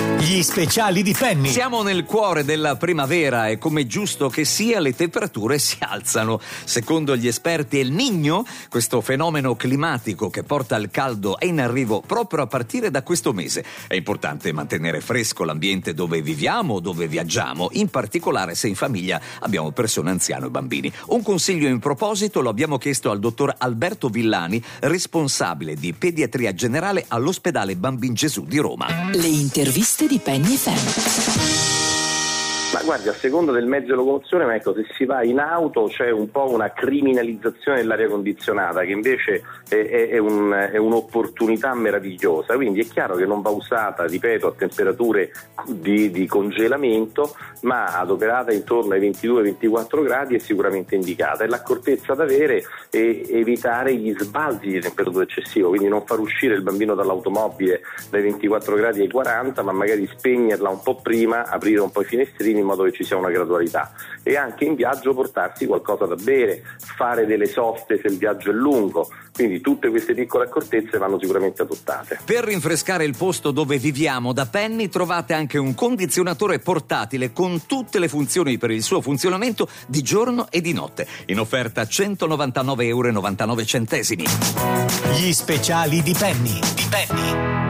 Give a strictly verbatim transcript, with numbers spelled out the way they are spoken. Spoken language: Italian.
Gli speciali di Penny. Siamo nel cuore della primavera e come giusto che sia le temperature si alzano. Secondo gli esperti El Niño, questo fenomeno climatico che porta al caldo è in arrivo proprio a partire da questo mese. È importante mantenere fresco l'ambiente dove viviamo, dove viaggiamo, in particolare se in famiglia abbiamo persone anziane o bambini. Un consiglio in proposito lo abbiamo chiesto al dottor Alberto Villani, responsabile di pediatria generale all'ospedale Bambin Gesù di Roma. Le interviste di Penny F M. Ma guardi, a seconda del mezzo di locomozione, ma ecco, se si va in auto c'è un po' una criminalizzazione dell'aria condizionata che invece è, è, è, un, è un'opportunità meravigliosa, quindi è chiaro che non va usata, ripeto, a temperature di, di congelamento, ma adoperata intorno ai ventidue ventiquattro gradi è sicuramente indicata. E l'accortezza da avere è evitare gli sbalzi di temperatura eccessiva, quindi non far uscire il bambino dall'automobile dai ventiquattro gradi ai quaranta, ma magari spegnerla un po' prima, aprire un po' i finestrini in modo che ci sia una gradualità, e anche in viaggio portarsi qualcosa da bere, fare delle soste se il viaggio è lungo. Quindi tutte queste piccole accortezze vanno sicuramente adottate. Per rinfrescare il posto dove viviamo da Penny trovate anche un condizionatore portatile con tutte le funzioni per il suo funzionamento di giorno e di notte, in offerta centonovantanove euro e novantanove centesimi. Gli speciali di Penny. Di Penny.